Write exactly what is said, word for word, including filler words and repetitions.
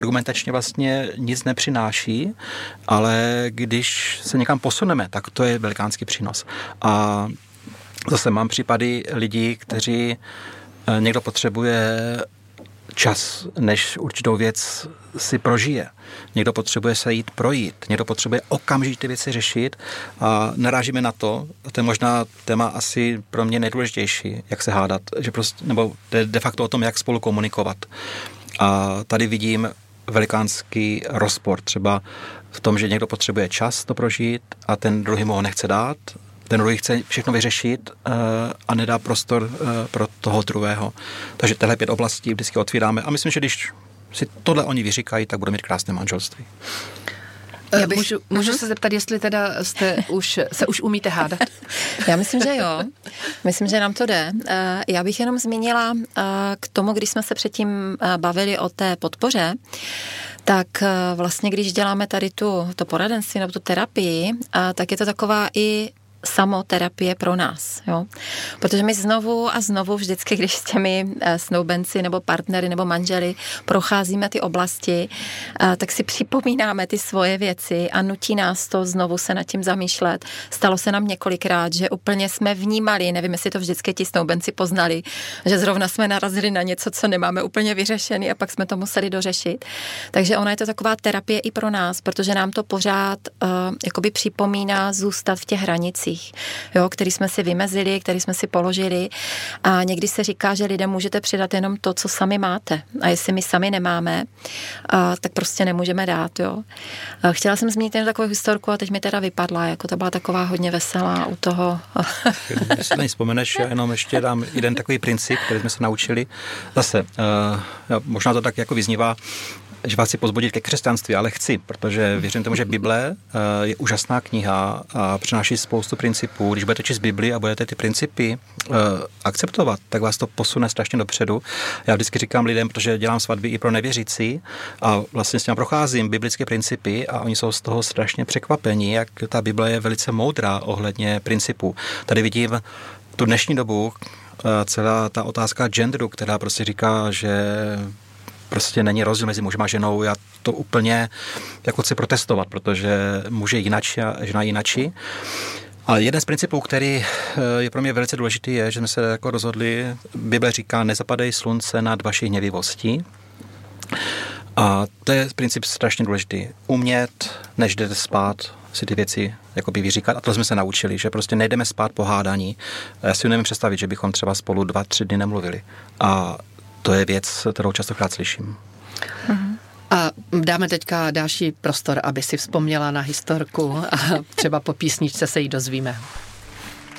argumentačně vlastně nic nepřináší, ale když se někam posuneme, tak to je velikánský přínos. A zase mám případy lidí, kteří někdo potřebuje čas, než určitou věc si prožije. Někdo potřebuje se jít projít, někdo potřebuje okamžitě ty věci řešit a narážíme na to, a to je možná téma asi pro mě nejdůležitější, jak se hádat, že prostě, nebo de, de facto o tom, jak spolu komunikovat. A tady vidím velikánský rozpor třeba v tom, že někdo potřebuje čas to prožít a ten druhý mu ho nechce dát, ten druhý chce všechno vyřešit uh, a nedá prostor uh, pro toho druhého. Takže těchto pět oblastí vždycky otvíráme a myslím, že když si tohle oni vyříkají, tak bude mít krásné manželství. Já bych... Můžu, můžu se zeptat, jestli teda jste už, se už umíte hádat? Já myslím, že jo. Myslím, že nám to jde. Já bych jenom zmínila k tomu, když jsme se předtím bavili o té podpoře, tak vlastně, když děláme tady tu, to poradenství nebo tu terapii, tak je to taková i samoterapie pro nás, jo. Protože my znovu a znovu vždycky, když s těmi snoubenci nebo partnery nebo manželi procházíme ty oblasti, tak si připomínáme ty svoje věci a nutí nás to znovu se nad tím zamýšlet. Stalo se nám několikrát, že úplně jsme vnímali, nevím, jestli to vždycky ti snoubenci poznali, že zrovna jsme narazili na něco, co nemáme úplně vyřešený a pak jsme to museli dořešit. Takže ona je to taková terapie i pro nás, protože nám to pořád uh, jakoby připomíná zůstat v těch hranicích, jo, který jsme si vymezili, který jsme si položili a někdy se říká, že lidem můžete přidat jenom to, co sami máte a jestli my sami nemáme, a, tak prostě nemůžeme dát, jo. A chtěla jsem zmínit jen takovou historku a teď mi teda vypadla, jako to byla taková hodně veselá u toho. Když si na ní vzpomeneš, já jenom ještě dám jeden takový princip, který jsme se naučili. Zase, uh, možná to tak jako vyznívá, že vás chci pozbudit ke křesťanství, ale chci, protože věřím tomu, že Bible je úžasná kniha a přináší spoustu principů. Když budete číst Bibli a budete ty principy uh, akceptovat, tak vás to posune strašně dopředu. Já vždycky říkám lidem, protože dělám svatby i pro nevěřící a vlastně s tím procházím biblické principy a oni jsou z toho strašně překvapení, jak ta Bible je velice moudrá ohledně principů. Tady vidím tu dnešní dobu, uh, celá ta otázka genderu, která prostě říká, že prostě není rozdíl mezi mužem a ženou. Já to úplně jako chci protestovat, protože muž je jinačí a žena jinačí. A jeden z principů, který je pro mě velice důležitý, je, že jsme se jako rozhodli, Bible říká, nezapadej slunce nad vaší hněvivostí. A to je princip strašně důležitý. Umět, než jdete spát, si ty věci jakoby vyříkat. A to jsme se naučili, že prostě nejdeme spát po hádání. Já si nevím představit, že bychom třeba spolu dva, tři dny nemluvili. A to je věc, kterou častokrát slyším. Uh-huh. A dáme teďka další prostor, aby si vzpomněla na historku a třeba po písničce se jí dozvíme.